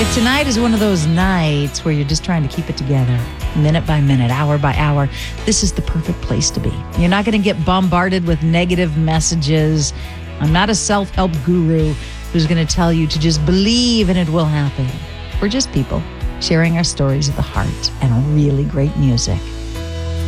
If tonight is one of those nights where you're just trying to keep it together, minute by minute, hour by hour, this is the perfect place to be. You're not going to get bombarded with negative messages. I'm not a self-help guru who's going to tell you to just believe and it will happen. We're just people sharing our stories of the heart and really great music.